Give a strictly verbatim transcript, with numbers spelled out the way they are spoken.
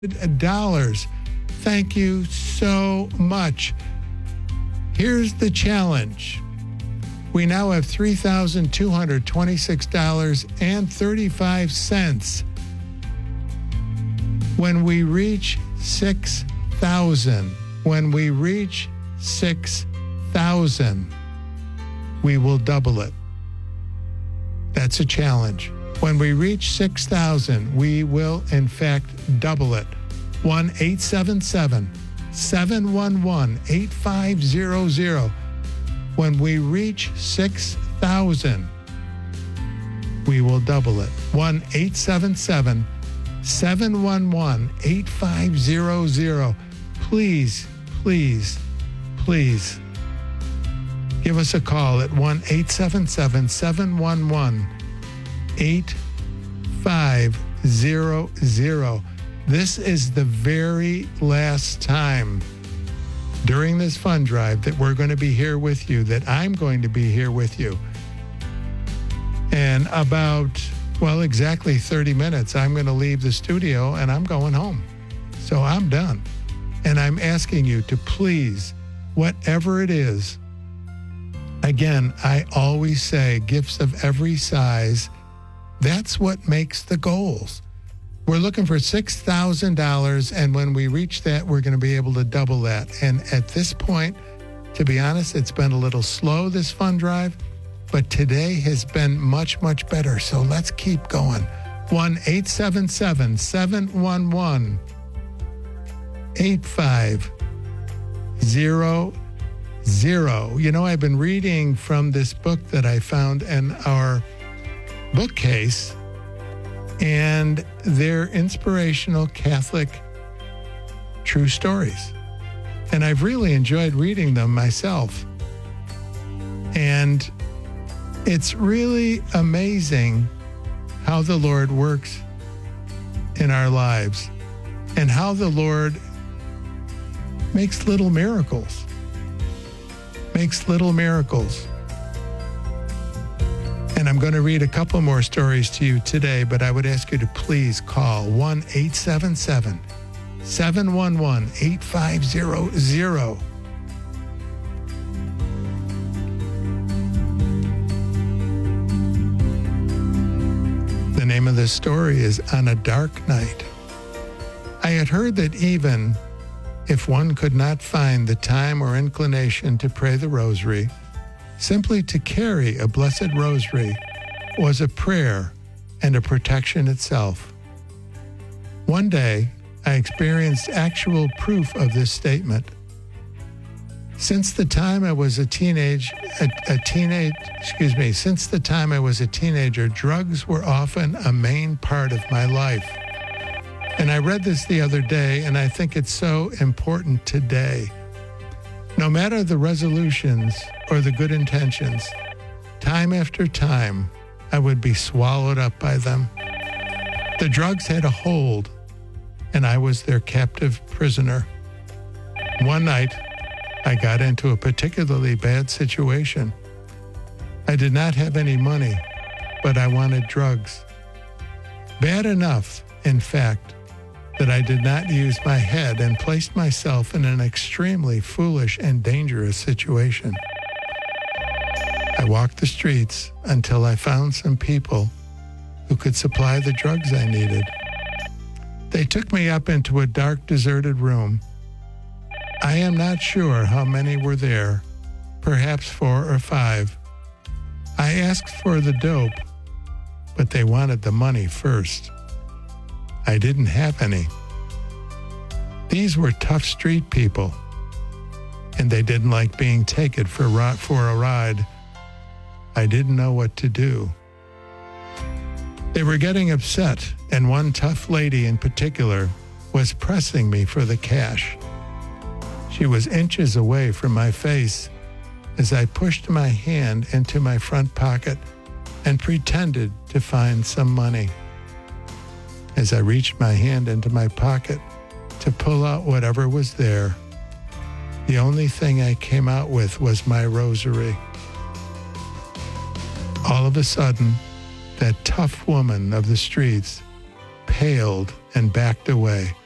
dollars. Thank you so much. Here's the challenge. We now have three thousand two hundred twenty-six dollars and thirty-five cents. When we reach six thousand, when we reach six thousand, we will double it. That's a challenge. When we reach six thousand, we will, in fact, double it. one eight seven seven, seven one one, eight five zero zero. When we reach six thousand, we will double it. one eight seven seven, seven one one, eight five zero zero. Please, please, please give us a call at one eight seven seven, seven one one, eight five zero zero. This is the very last time during this fund drive that we're going to be here with you, that I'm going to be here with you. And about, well, exactly thirty minutes, I'm going to leave the studio and I'm going home. So I'm done. And I'm asking you to please, whatever it is, again, I always say gifts of every size. That's what makes the goals. We're looking for six thousand dollars, and when we reach that, we're going to be able to double that. And at this point, to be honest, it's been a little slow, this fund drive, but today has been much, much better. So let's keep going. one eight seven seven, seven one one, eight five zero zero. You know, I've been reading from this book that I found in our bookcase, and they're inspirational Catholic true stories. And I've really enjoyed reading them myself. And it's really amazing how the Lord works in our lives and how the Lord makes little miracles. Makes little miracles. And I'm going to read a couple more stories to you today, but I would ask you to please call one eight seven seven, seven one one, eight five zero zero. The name of this story is On a Dark Night. I had heard that even if one could not find the time or inclination to pray the rosary, simply to carry a blessed rosary was a prayer and a protection itself. One day, I experienced actual proof of this statement. Since the time I was a teenage, a, a teenage, excuse me, since the time I was a teenager, drugs were often a main part of my life. And I read this the other day, and I think it's so important today. No matter the resolutions or the good intentions, time after time, I would be swallowed up by them. The drugs had a hold, and I was their captive prisoner. One night, I got into a particularly bad situation. I did not have any money, but I wanted drugs. Bad enough, in fact, that I did not use my head and placed myself in an extremely foolish and dangerous situation. I walked the streets until I found some people who could supply the drugs I needed. They took me up into a dark, deserted room. I am not sure how many were there, perhaps four or five. I asked for the dope, but they wanted the money first. I didn't have any. These were tough street people, and they didn't like being taken for, for a ride. I didn't know what to do. They were getting upset, and one tough lady in particular was pressing me for the cash. She was inches away from my face as I pushed my hand into my front pocket and pretended to find some money. As I reached my hand into my pocket to pull out whatever was there, the only thing I came out with was my rosary. All of a sudden, that tough woman of the streets paled and backed away.